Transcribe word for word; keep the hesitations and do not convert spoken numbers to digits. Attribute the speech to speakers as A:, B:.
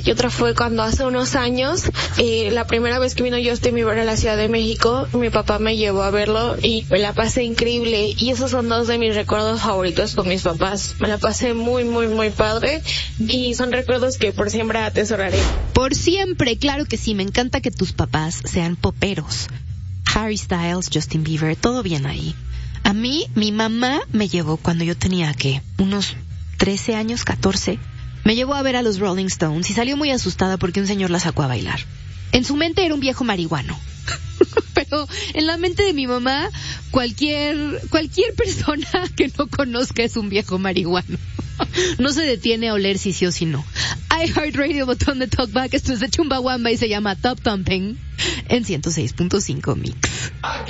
A: y otra fue cuando hace unos años, eh, la primera vez que vino Justin Bieber a la Ciudad de México, mi papá me llevó a verlo y me la pasé increíble, y esos son dos de mis recuerdos favoritos con mis papás. Me la pasé muy, muy, muy padre, y son recuerdos que por siempre atesoraré.
B: Por siempre, claro que sí, me encanta que tus papás sean poperos. Harry Styles, Justin Bieber, todo bien ahí. A mí, mi mamá me llevó cuando yo tenía, ¿qué? Unos trece años, catorce. Me llevó a ver a los Rolling Stones y salió muy asustada porque un señor la sacó a bailar. En su mente era un viejo marihuano. Pero en la mente de mi mamá, cualquier, cualquier persona que no conozca es un viejo marihuano. No se detiene a oler si sí o si no. iHeartRadio, botón de talkback. Esto es de Chumbawamba y se llama Top Thumping en ciento seis punto cinco Mix.